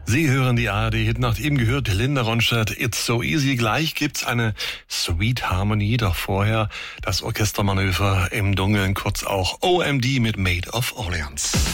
Sie hören die ARD-Hit Nacht. Eben gehört Linda Ronstadt, It's So Easy. Gleich gibt's eine Sweet Harmony, doch vorher das Orchestermanöver im Dunkeln, kurz auch OMD mit Maid of Orleans.